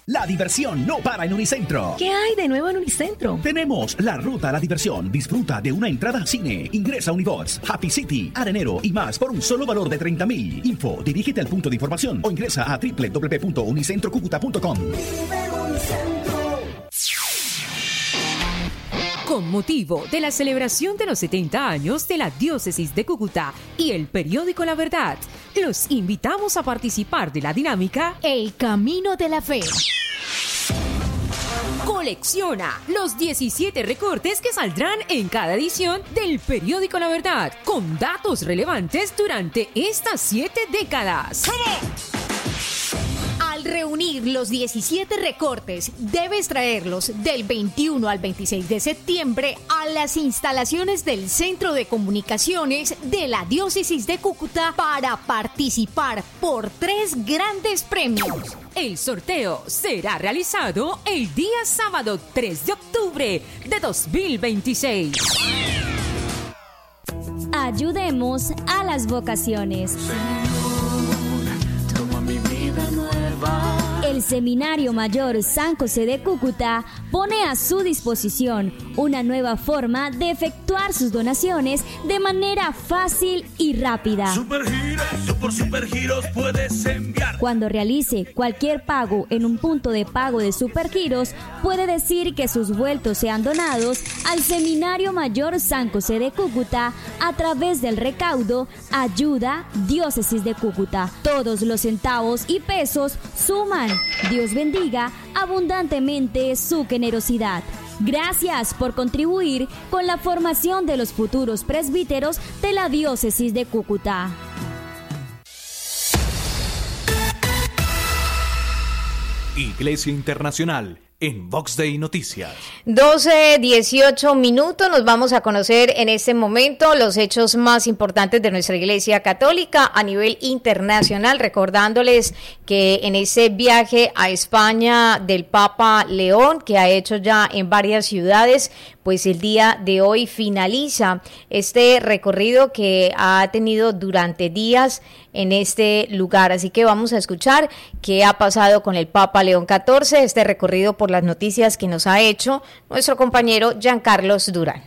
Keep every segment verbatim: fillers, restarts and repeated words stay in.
La diversión no para en Unicentro. ¿Qué hay de nuevo en Unicentro? Tenemos la ruta a la diversión. Disfruta de una entrada al cine. Ingresa a Unibox, Happy City, Arenero y más por un solo valor de treinta mil. Info, dirígete al punto de información o ingresa a doble u doble u doble u punto unicentro cúcuta punto com. Con motivo de la celebración de los setenta años de la Diócesis de Cúcuta y el periódico La Verdad, los invitamos a participar de la dinámica El Camino de la Fe. Colecciona los diecisiete recortes que saldrán en cada edición del periódico La Verdad, con datos relevantes durante estas siete décadas. Al reunir los diecisiete recortes, debes traerlos del veintiuno al veintiséis de septiembre a las instalaciones del Centro de Comunicaciones de la Diócesis de Cúcuta para participar por tres grandes premios. El sorteo será realizado el día sábado tres de octubre de dos mil veintiséis. Ayudemos a las vocaciones. Señor, toma mi vida nueva. El Seminario Mayor San José de Cúcuta pone a su disposición una nueva forma de efectuar sus donaciones de manera fácil y rápida. Supergiros, tú por Supergiros puedes enviar. Cuando realice cualquier pago en un punto de pago de Supergiros, puede decir que sus vueltos sean donados al Seminario Mayor San José de Cúcuta a través del recaudo Ayuda Diócesis de Cúcuta. Todos los centavos y pesos suman. Dios bendiga abundantemente su generosidad. Gracias por contribuir con la formación de los futuros presbíteros de la Diócesis de Cúcuta. Iglesia Internacional en Vox Day Noticias. doce, dieciocho minutos. Nos vamos a conocer en este momento los hechos más importantes de nuestra Iglesia Católica a nivel internacional, recordándoles que en ese viaje a España del Papa León, que ha hecho ya en varias ciudades, pues el día de hoy finaliza este recorrido que ha tenido durante días en este lugar. Así que vamos a escuchar qué ha pasado con el Papa León catorce, este recorrido por las noticias que nos ha hecho nuestro compañero Giancarlos Durán.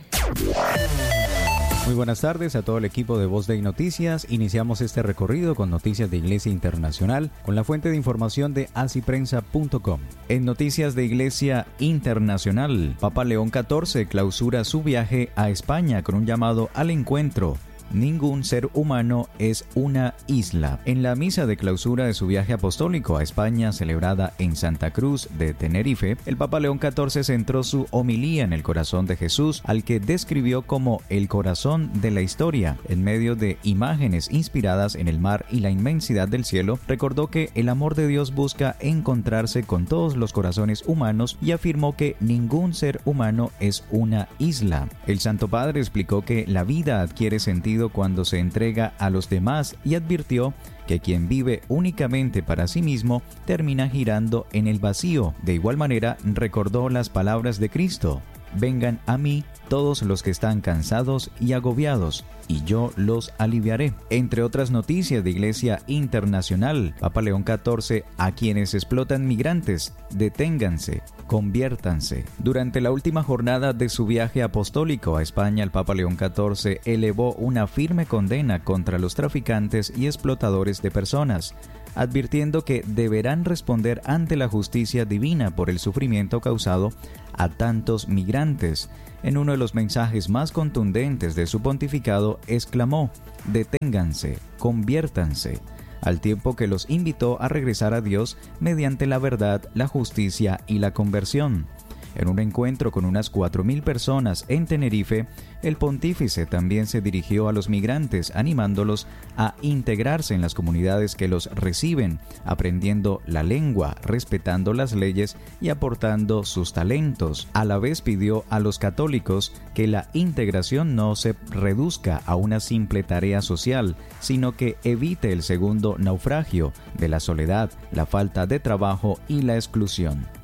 Muy buenas tardes a todo el equipo de Voz Day Noticias. Iniciamos este recorrido con noticias de Iglesia Internacional con la fuente de información de asiprensa punto com. En noticias de Iglesia Internacional, Papa León catorce clausura su viaje a España con un llamado al encuentro. Ningún ser humano es una isla. En la misa de clausura de su viaje apostólico a España, celebrada en Santa Cruz de Tenerife, el Papa León catorce centró su homilía en el corazón de Jesús, al que describió como el corazón de la historia. En medio de imágenes inspiradas en el mar y la inmensidad del cielo, recordó que el amor de Dios busca encontrarse con todos los corazones humanos y afirmó que ningún ser humano es una isla. El Santo Padre explicó que la vida adquiere sentido cuando se entrega a los demás y advirtió que quien vive únicamente para sí mismo termina girando en el vacío. De igual manera, recordó las palabras de Cristo: vengan a mí todos los que están cansados y agobiados, y yo los aliviaré. Entre otras noticias de Iglesia Internacional, Papa León catorce a quienes explotan migrantes: deténganse, conviértanse. Durante la última jornada de su viaje apostólico a España, el Papa León catorce elevó una firme condena contra los traficantes y explotadores de personas, advirtiendo que deberán responder ante la justicia divina por el sufrimiento causado a tantos migrantes. En uno de los mensajes más contundentes de su pontificado, exclamó: deténganse, conviértanse, al tiempo que los invitó a regresar a Dios mediante la verdad, la justicia y la conversión. En un encuentro con unas cuatro mil personas en Tenerife, el pontífice también se dirigió a los migrantes, animándolos a integrarse en las comunidades que los reciben, aprendiendo la lengua, respetando las leyes y aportando sus talentos. A la vez pidió a los católicos que la integración no se reduzca a una simple tarea social, sino que evite el segundo naufragio de la soledad, la falta de trabajo y la exclusión.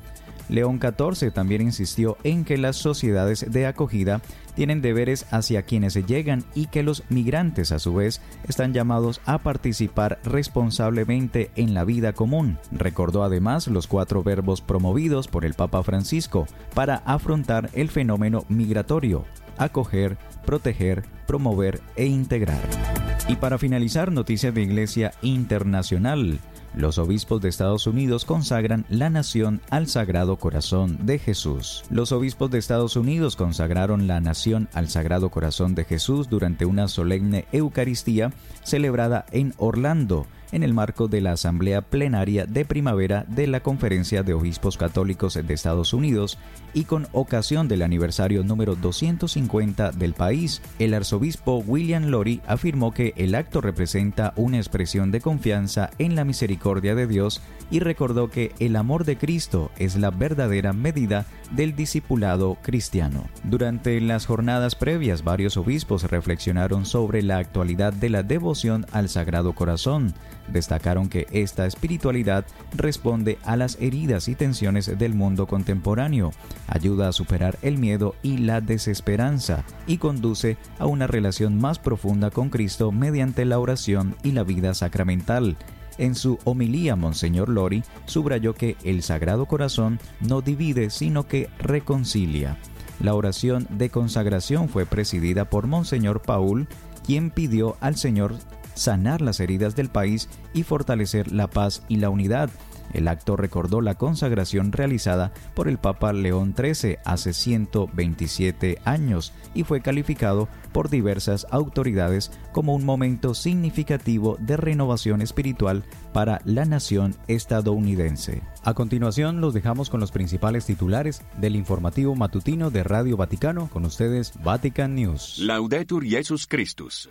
León catorce también insistió en que las sociedades de acogida tienen deberes hacia quienes llegan y que los migrantes a su vez están llamados a participar responsablemente en la vida común. Recordó además los cuatro verbos promovidos por el Papa Francisco para afrontar el fenómeno migratorio: acoger, proteger, promover e integrar. Y para finalizar, noticias de Iglesia Internacional. Los obispos de Estados Unidos consagran la nación al Sagrado Corazón de Jesús. Los obispos de Estados Unidos consagraron la nación al Sagrado Corazón de Jesús durante una solemne Eucaristía celebrada en Orlando, en el marco de la Asamblea Plenaria de Primavera de la Conferencia de Obispos Católicos de Estados Unidos y con ocasión del aniversario número doscientos cincuenta del país. El arzobispo William Lori afirmó que el acto representa una expresión de confianza en la misericordia de Dios y recordó que el amor de Cristo es la verdadera medida del discipulado cristiano. Durante las jornadas previas, varios obispos reflexionaron sobre la actualidad de la devoción al Sagrado Corazón. Destacaron que esta espiritualidad responde a las heridas y tensiones del mundo contemporáneo, ayuda a superar el miedo y la desesperanza y conduce a una relación más profunda con Cristo mediante la oración y la vida sacramental. En su homilía, Monseñor Lori subrayó que el Sagrado Corazón no divide, sino que reconcilia. La oración de consagración fue presidida por Monseñor Paul, quien pidió al Señor sanar las heridas del país y fortalecer la paz y la unidad. El acto recordó la consagración realizada por el Papa León trece hace ciento veintisiete años y fue calificado por diversas autoridades como un momento significativo de renovación espiritual para la nación estadounidense. A continuación, los dejamos con los principales titulares del informativo matutino de Radio Vaticano. Con ustedes, Vatican News. Laudetur Jesus Christus.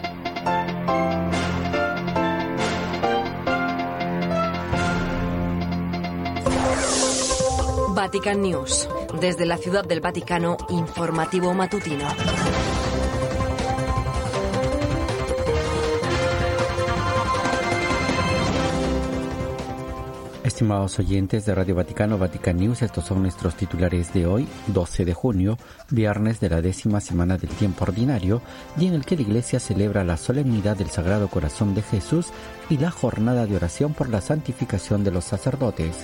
Vatican News. Desde la Ciudad del Vaticano, informativo matutino. Estimados oyentes de Radio Vaticano, Vatican News, estos son nuestros titulares de hoy, doce de junio, viernes de la décima semana del tiempo ordinario, día en el que la Iglesia celebra la solemnidad del Sagrado Corazón de Jesús y la jornada de oración por la santificación de los sacerdotes.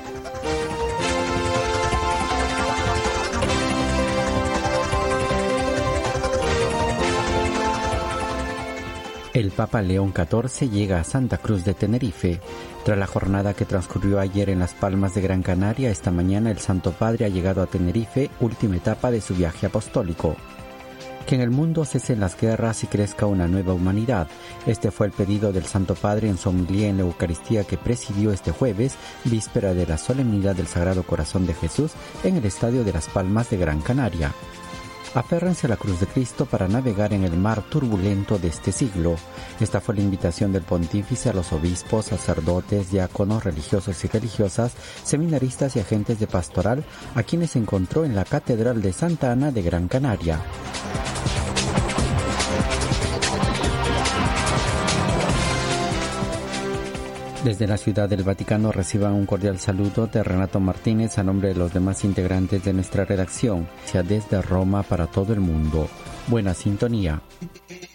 El Papa León catorce llega a Santa Cruz de Tenerife. Tras la jornada que transcurrió ayer en Las Palmas de Gran Canaria, esta mañana el Santo Padre ha llegado a Tenerife, última etapa de su viaje apostólico. Que en el mundo cesen las guerras y crezca una nueva humanidad. Este fue el pedido del Santo Padre en su homilía en la Eucaristía que presidió este jueves, víspera de la solemnidad del Sagrado Corazón de Jesús, en el Estadio de Las Palmas de Gran Canaria. Aférrense a la cruz de Cristo para navegar en el mar turbulento de este siglo. Esta fue la invitación del pontífice a los obispos, sacerdotes, diáconos, religiosos y religiosas, seminaristas y agentes de pastoral, a quienes encontró en la Catedral de Santa Ana de Gran Canaria. Desde la Ciudad del Vaticano reciban un cordial saludo de Renato Martínez a nombre de los demás integrantes de nuestra redacción, sea desde Roma para todo el mundo. Buena sintonía.